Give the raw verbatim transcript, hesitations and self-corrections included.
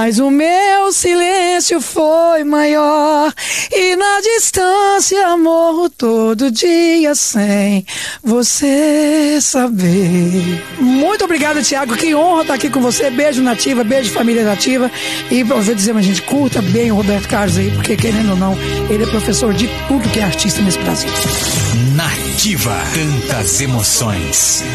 Mas o meu silêncio foi maior e na distância morro todo dia sem você saber. Muito obrigada, Thiago. Que honra estar aqui com você. Beijo, Nativa. Beijo, família Nativa. E eu vou dizer, mas gente, curta bem o Roberto Carlos aí, porque querendo ou não, ele é professor de tudo que é artista nesse Brasil. Nativa. Tantas emoções.